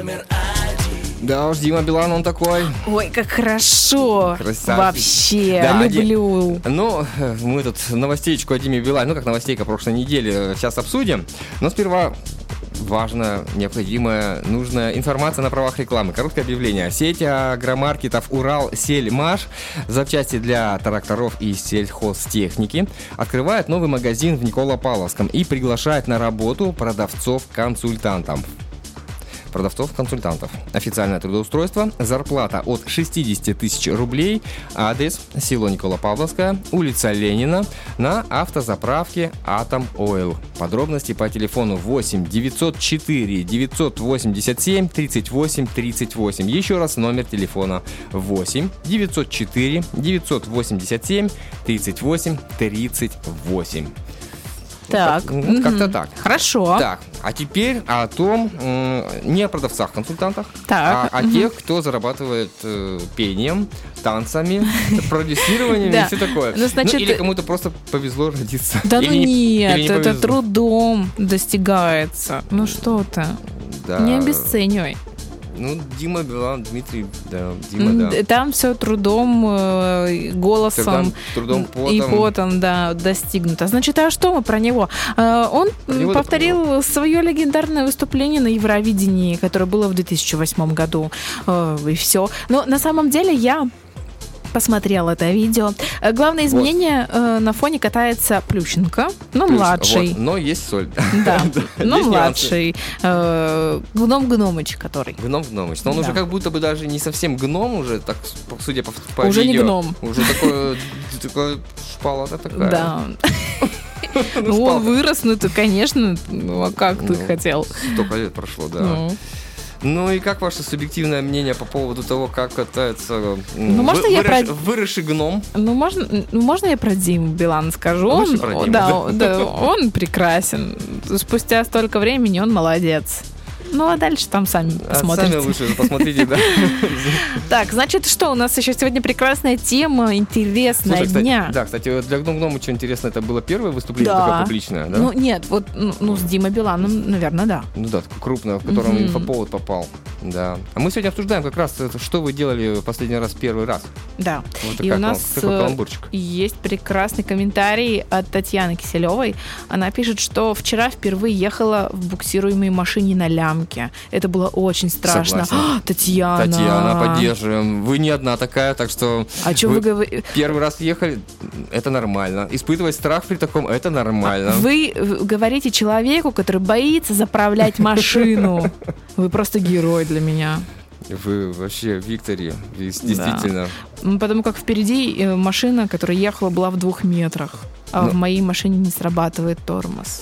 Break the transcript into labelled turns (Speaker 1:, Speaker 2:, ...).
Speaker 1: Да уж, Дима Билан, он такой.
Speaker 2: Ой, как хорошо.
Speaker 1: Красавчик.
Speaker 2: Вообще,
Speaker 1: Да,
Speaker 2: люблю.
Speaker 1: Ну, мы тут новостейку о Диме Билане, ну как новостейка прошлой недели, сейчас обсудим. Но сперва важная, необходимая, нужная информация на правах рекламы. Короткое объявление. Сеть агромаркетов «Урал-Сельмаш», запчасти для тракторов и сельхозтехники, открывает новый магазин в Николо-Павловском и приглашает на работу продавцов-консультантов. Официальное трудоустройство. Зарплата от 60 тысяч рублей. Адрес: село Николо-Павловское, улица Ленина, на автозаправке «Атом Ойл». Подробности по телефону 8 904 987 38 38. Еще раз номер телефона 8 904 987 38 38.
Speaker 2: Так.
Speaker 1: Как-то так.
Speaker 2: Хорошо.
Speaker 1: Так, а теперь о том, не о продавцах-консультантах,
Speaker 2: Так.
Speaker 1: а о тех, кто зарабатывает пением, танцами, продюсированием и все такое.
Speaker 2: Ну, значит,
Speaker 1: или кому-то просто повезло родиться.
Speaker 2: Да ну нет,
Speaker 1: или не
Speaker 2: это
Speaker 1: повезло.
Speaker 2: трудом достигается. Ну что ты,
Speaker 1: Да.
Speaker 2: не обесценивай.
Speaker 1: Ну, Дима Билан, Дмитрий, да, Дима, да.
Speaker 2: Там все трудом, голосом
Speaker 1: Трудом,
Speaker 2: и потом, да, достигнуто. Значит, а что мы про него? Он
Speaker 1: него
Speaker 2: повторил свое легендарное выступление на Евровидении, которое было в 2008 году. И все. Но на самом деле я посмотрел это видео. Главное изменение: на фоне катается Плющенко, но младший.
Speaker 1: Вот, но есть соль.
Speaker 2: Да, но
Speaker 1: Есть
Speaker 2: младший. Гном-гномыч, который.
Speaker 1: Гном-гномыч. Но он
Speaker 2: Да.
Speaker 1: уже как будто бы даже не совсем гном уже, так, судя по
Speaker 2: Уже не
Speaker 1: видео.
Speaker 2: гном.
Speaker 1: Уже такая шпала-то такая.
Speaker 2: Да. Ну, он вырос, ну, то, конечно, ну, а как ты хотел?
Speaker 1: Столько лет прошло, да.
Speaker 2: Ну.
Speaker 1: Ну и как ваше субъективное мнение по поводу того, как катается
Speaker 2: можно я
Speaker 1: выросший гном?
Speaker 2: Ну, можно я про Диму Билана скажу?
Speaker 1: Лучше про Диму,
Speaker 2: Да, он прекрасен. Спустя столько времени он молодец. Ну, а дальше там сами посмотрите.
Speaker 1: Сами лучше посмотрите, да.
Speaker 2: Так, значит, что у нас еще сегодня прекрасная тема, интересная.
Speaker 1: Слушай, кстати,
Speaker 2: дня.
Speaker 1: Да, кстати, для Гном что интересно, это было первое выступление такое публичное, да?
Speaker 2: Ну, нет, вот, ну, с Димой Биланом, наверное, да.
Speaker 1: Ну да, такое крупное, в котором инфоповод попал. Да. А мы сегодня обсуждаем как раз, что вы делали в последний раз первый раз.
Speaker 2: Да.
Speaker 1: Вот
Speaker 2: И у нас
Speaker 1: такой каламбурчик.
Speaker 2: есть прекрасный комментарий от Татьяны Киселевой. Она пишет, что вчера впервые ехала в буксируемой машине на лямке. Это было очень страшно. Татьяна!
Speaker 1: Татьяна, поддерживаем. Вы не одна такая, так что...
Speaker 2: А что вы говорите?
Speaker 1: Первый раз ехали, это нормально. Испытывать страх при таком, это нормально.
Speaker 2: Вы говорите человеку, который боится заправлять машину. Вы просто герой для меня.
Speaker 1: Вы вообще в Викторе, действительно.
Speaker 2: Да. Потому как впереди машина, которая ехала, была в 2 метрах. А в моей машине не срабатывает тормоз.